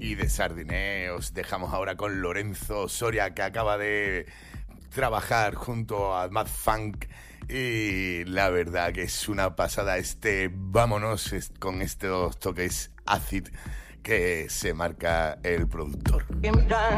Y de Sardiné os dejamos ahora con Lorenzo Soria, que acaba de trabajar junto a Mad Funk. Y la verdad que es una pasada vámonos con estos toques acid que se marca el productor.